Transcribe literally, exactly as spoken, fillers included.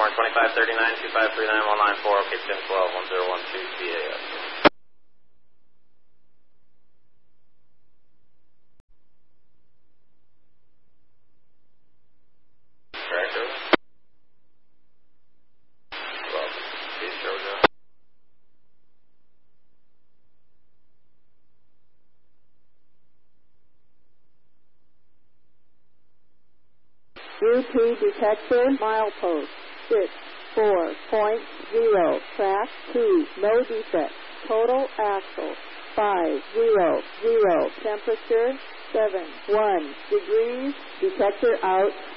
Longhorn twenty-five thirty-nine, two five three nine one nine four, okay, ten twelve, one zero one two, C A S. U P detector, milepost, six, four point zero, track two, no defect, total axle, five, zero, zero, temperature, seven, one degrees, detector out.